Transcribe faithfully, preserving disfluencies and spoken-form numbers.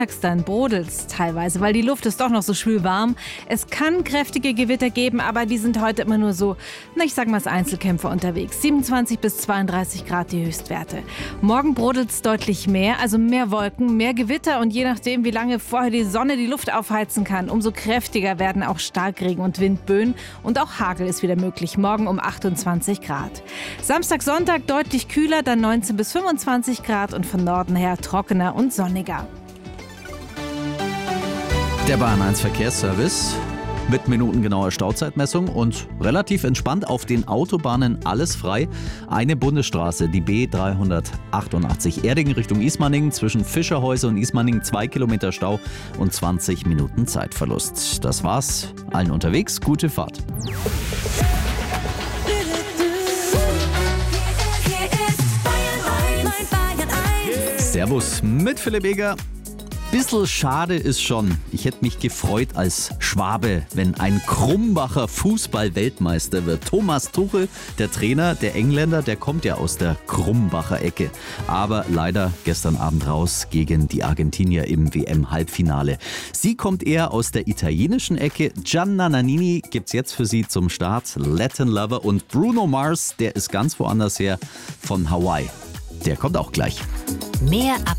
Dann brodelt es teilweise, weil die Luft ist doch noch so schwül warm. Es kann kräftige Gewitter geben, aber die sind heute immer nur so, na ich sag mal als Einzelkämpfer unterwegs. siebenundzwanzig bis zweiunddreißig Grad die Höchstwerte. Morgen brodelt es deutlich mehr, also mehr Wolken, mehr Gewitter und je nachdem, wie lange vorher die Sonne die Luft aufheizen kann, umso kräftiger werden auch Starkregen und Windböen und auch Hagel ist wieder möglich. Morgen um achtundzwanzig Grad. Samstag, Sonntag deutlich kühler, dann neunzehn bis fünfundzwanzig Grad und von Norden her trockener und sonniger. Der Bayern eins Verkehrsservice mit minutengenauer Stauzeitmessung und relativ entspannt auf den Autobahnen alles frei. Eine Bundesstraße, die B dreihundertachtundachtzig Erding Richtung Ismaningen, zwischen Fischerhäuser und Ismaningen zwei Kilometer Stau und zwanzig Minuten Zeitverlust. Das war's. Allen unterwegs, gute Fahrt. Servus mit Philipp Eger. Bissl schade ist schon. Ich hätte mich gefreut als Schwabe, wenn ein Krumbacher Fußball-Weltmeister wird. Thomas Tuchel, der Trainer, der Engländer, der kommt ja aus der Krumbacher Ecke. Aber leider gestern Abend raus gegen die Argentinier im W M-Halbfinale. Sie kommt eher aus der italienischen Ecke. Gianna Nannini gibt's jetzt für Sie zum Start. Latin Lover und Bruno Mars, der ist ganz woanders her, von Hawaii. Der kommt auch gleich. Mehr ab